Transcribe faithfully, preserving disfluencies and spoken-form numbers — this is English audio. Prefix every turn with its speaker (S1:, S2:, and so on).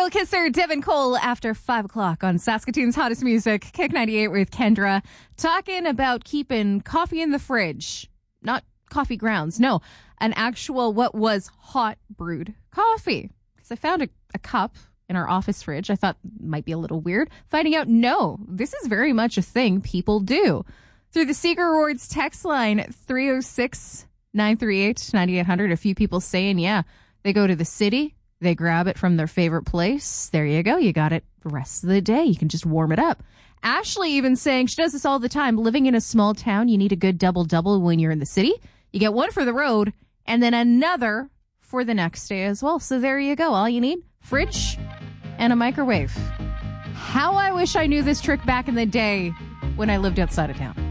S1: Serial kisser Devin Cole after five o'clock on Saskatoon's hottest music, Kick ninety-eight with Kendra, talking about keeping coffee in the fridge. Not coffee grounds, no, an actual what was hot brewed coffee. Because I found a, a cup in our office fridge. I thought might be a little weird. Finding out, no, this is very much a thing people do. Through the Seeger Rewards text line, three oh six, nine three eight, nine eight hundred, a few people saying, yeah, they go to the city. They grab it from their favorite place. There you go. You got it the rest of the day. You can just warm it up. Ashley even saying she does this all the time. Living in a small town, you need a good double-double when you're in the city. You get one for the road and then another for the next day as well. So there you go. All you need, fridge and a microwave. How I wish I knew this trick back in the day when I lived outside of town.